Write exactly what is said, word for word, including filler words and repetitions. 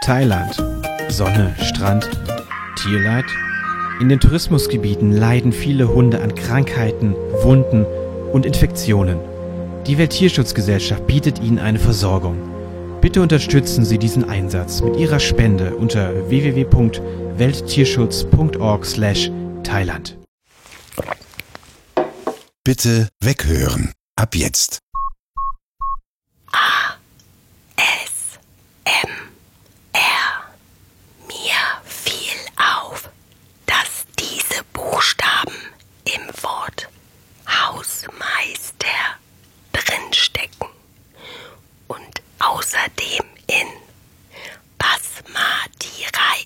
Thailand. Sonne, Strand, Tierleid? In den Tourismusgebieten leiden viele Hunde an Krankheiten, Wunden und Infektionen. Die Welttierschutzgesellschaft bietet ihnen eine Versorgung. Bitte unterstützen Sie diesen Einsatz mit Ihrer Spende unter w w w punkt welttierschutz punkt org slash Thailand. Bitte weghören. Ab jetzt. Ah.